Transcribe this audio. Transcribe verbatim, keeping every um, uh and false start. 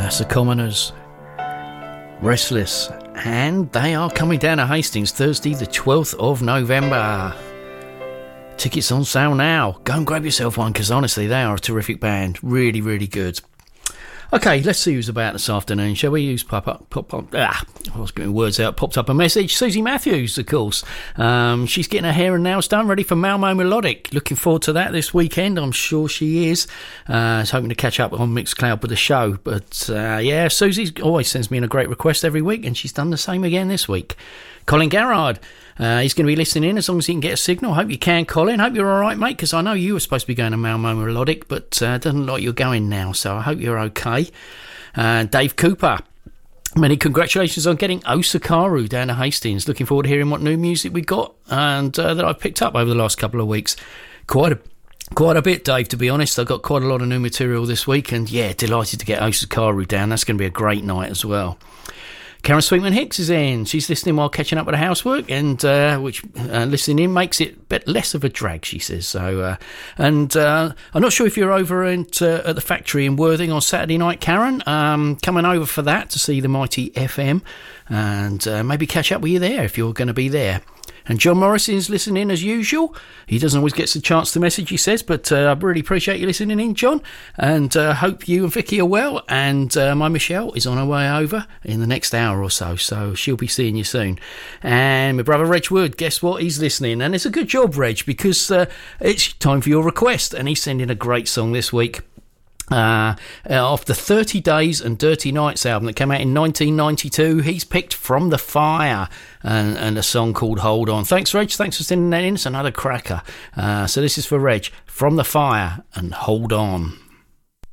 That's the Commoners. Restless. And they are coming down to Hastings Thursday the twelfth of November. Tickets on sale now. Go and grab yourself one, because honestly they are a terrific band. Really, really good. Okay, let's see who's about this afternoon, shall we? Use pop up, pop up. Ah, I was getting words out. Popped up a message. Susie Matthews, of course. Um, she's getting her hair and nails done, ready for Malmo Melodic. Looking forward to that this weekend. I'm sure she is. Uh, is hoping to catch up on Mixcloud with the show. But uh, yeah, Susie always sends me in a great request every week, and she's done the same again this week. Colin Garrard. Uh, he's going to be listening in as long as he can get a signal. Hope you can, Colin. Hope you're all right, mate, because I know you were supposed to be going to Malmo Melodic, but uh, it doesn't look like you're going now, so I hope you're okay. Uh, Dave Cooper. Many congratulations on getting Osakaru down to Hastings. Looking forward to hearing what new music we got and uh, that I've picked up over the last couple of weeks. Quite a Quite a bit, Dave, to be honest. I got quite a lot of new material this week, and yeah, delighted to get Osakaru down. That's going to be a great night as well. Karen Sweetman Hicks is in. She's listening while catching up with the housework, and uh, which uh, listening in makes it a bit less of a drag, she says. So, uh, and uh, I'm not sure if you're over at, uh, at the factory in Worthing on Saturday night, Karen. Um, coming over for that to see the mighty F M, and uh, maybe catch up with you there if you're going to be there. And John Morrison is listening as usual. He doesn't always get a chance to message, he says, but uh, I really appreciate you listening in, John. And uh, hope you and Vicky are well. And uh, my Michelle is on her way over in the next hour or so, so she'll be seeing you soon. And my brother Reg Wood, guess what? He's listening. And it's a good job, Reg, because uh, it's time for your request. And he's sending a great song this week. Uh, off the thirty Days and Dirty Nights album that came out in nineteen ninety-two, he's picked From the Fire and, and a song called Hold On. Thanks, Reg. Thanks for sending that in. It's another cracker. Uh, so this is for Reg, From the Fire and Hold On.